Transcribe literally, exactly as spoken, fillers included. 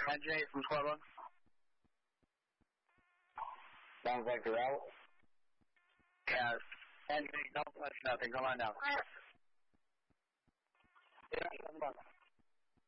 N J from Squad one. Sounds like they're out. Yeah. N J, don't touch nothing. Come on down. Yeah, come on.